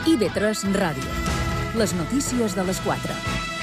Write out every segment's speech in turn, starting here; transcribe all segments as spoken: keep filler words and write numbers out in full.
I V tres Ràdio. Les notícies de les quatre.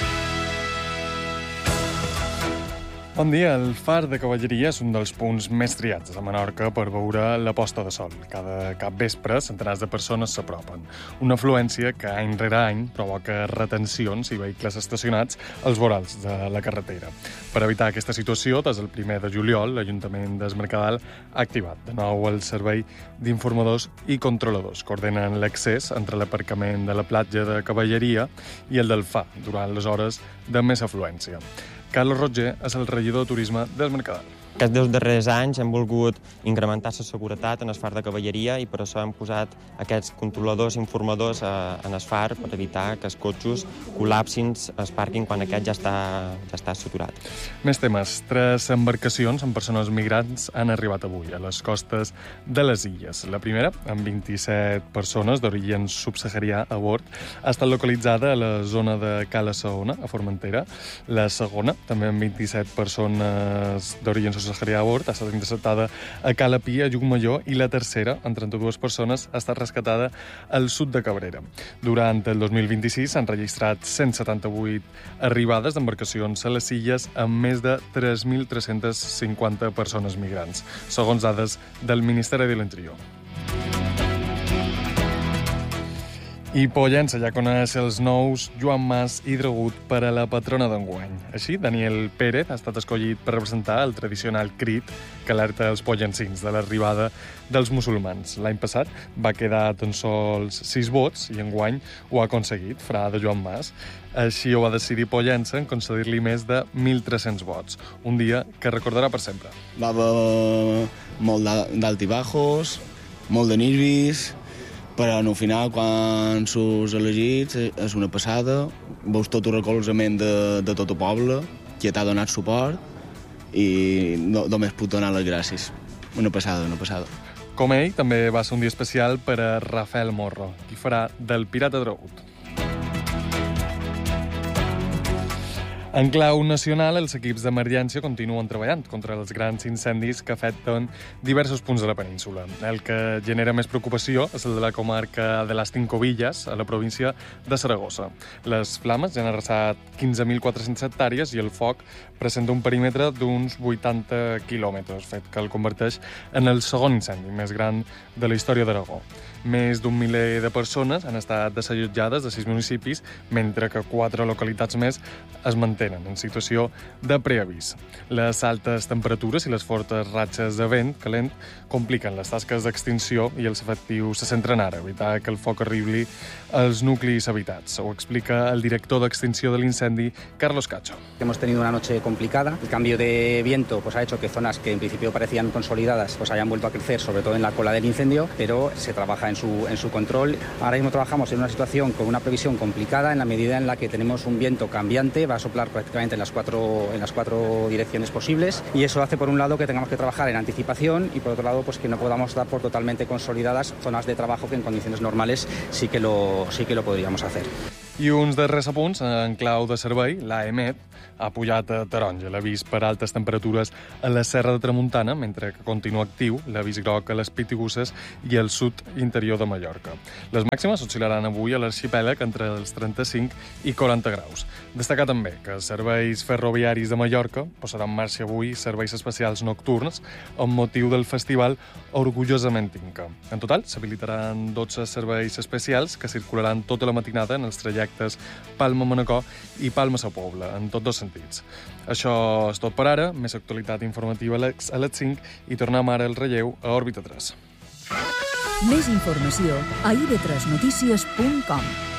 Bon dia. El Far de Cavalleria és un dels punts més triats a Menorca per veure la posta de sol. Cada cap vespre, centenars de persones s'apropen. Una afluència que any rere any provoca retencions i vehicles estacionats als vorals de la carretera. Per evitar aquesta situació, des del primer de juliol, l'Ajuntament d'Es Mercadal ha activat de nou el servei d'informadors i controladors que ordenen l'accés entre l'aparcament de la platja de Cavalleria i el del Far durant les hores de més afluència. Carlos Roger és el regidor de Turisme d'Es Mercadal. Aquests dos darrers anys hem volgut incrementar la seguretat en el Far de Cavalleria i per això hem posat aquests controladors informadors en el Far per evitar que els cotxes col·lapsin el pàrquing quan aquest ja està, ja està saturat. Més temes. Tres embarcacions amb persones migrants han arribat avui a les costes de les illes. La primera, amb vint-i-set persones d'origen subsaharià a bord, ha estat localitzada a la zona de Cala Saona, a Formentera. La segona, també amb vint-i-set persones d'origen subsaharià a bord, ha estat interceptada a Cala Pia, a Llucmajor, i la tercera, amb trenta-dues persones, ha estat rescatada al sud de Cabrera. Durant el dos mil vint-i-sis s'han registrat cent setanta-vuit arribades d'embarcacions a les illes amb més de tres mil tres-cents cinquanta persones migrants, segons dades del Ministeri de l'Interior. I Pollença ja coneix els nous Joan Mas i Dragut per a la patrona d'enguany. Així, Daniel Pérez ha estat escollit per representar el tradicional crit que alerta els pollencins de l'arribada dels musulmans. L'any passat va quedar tan sols sis vots i enguany ho ha aconseguit, fra de Joan Mas. Així ho va decidir Pollença en concedir-li més de mil tres-cents vots, un dia que recordarà per sempre. Va haver molt d'altibajos, molt de nervis, però al final, quan surts elegits, és una passada. Veus tot el recolzament de, de tot el poble, que t'ha donat suport, i no, només puc donar les gràcies. Una passada, una passada. Com ell, també va ser un dia especial per a Rafael Morro, qui farà del Pirata Dragut. En clau nacional, els equips d'emergència continuen treballant contra els grans incendis que afecten diversos punts de la península. El que genera més preocupació és el de la comarca de les Cinco Villas, a la província de Saragossa. Les flames ja han arrasat quinze mil quatre-cents hectàrees i el foc presenta un perímetre d'uns vuitanta quilòmetres, fet que el converteix en el segon incendi més gran de la història d'Aragó. Més d'un miler de persones han estat desallotjades de sis municipis, mentre que quatre localitats més es mantenen en situació de preavís. Les altes temperatures i les fortes ratxes de vent calent compliquen les tasques d'extinció i els efectius se centren ara a evitar que el foc arribi als nuclis habitats. Ho explica el director d'extinció de l'incendi, Carlos Cacho. Hemos tenido una noche complicada. El cambio de viento pues, ha hecho que zonas que en principio parecían consolidadas pues, hayan vuelto a crecer, sobre todo en la cola del incendio, pero se trabaja en su, en su control. Ahora mismo trabajamos en una situación con una previsión complicada en la medida en la que tenemos un viento cambiante, va a soplar prácticamente en las cuatro, en las cuatro direcciones posibles, y eso hace por un lado que tengamos que trabajar en anticipación y por otro lado pues que no podamos dar por totalmente consolidadas zonas de trabajo que en condiciones normales sí que lo, sí que lo podríamos hacer. I uns darrers apunts en clau de servei, l'A E M E T ha pujat a taronja l'avís per altes temperatures a la Serra de Tramuntana, mentre que continua actiu l'avís groc a les Pitigusses i al sud interior de Mallorca. Les màximes oscil·laran avui a l'arxipèlag entre els trenta-cinc i quaranta graus. Destacar també que els serveis ferroviaris de Mallorca posaran en marxa avui serveis especials nocturns amb motiu del festival Orgullosament Inca. En total, s'habilitaran dotze serveis especials que circularan tota la matinada en els trajectes Palma-Manacor i Palma-Sa Pobla, en tots dos sentits. Això és tot per ara. Més actualitat informativa a les cinc i tornem ara al relleu a Òrbita tres. Més informació a i ve tres notícies punt com.